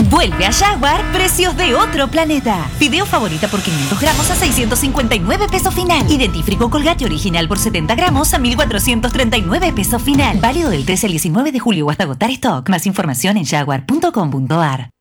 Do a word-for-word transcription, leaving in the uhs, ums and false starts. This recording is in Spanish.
Vuelve a Jaguar, precios de otro planeta. Fideo favorita por quinientos gramos a seiscientos cincuenta y nueve pesos final. Y dentífrico Colgate original por setenta gramos a mil cuatrocientos treinta y nueve pesos final. Válido del trece al diecinueve de julio o hasta agotar stock. Más información en jaguar punto com punto a r.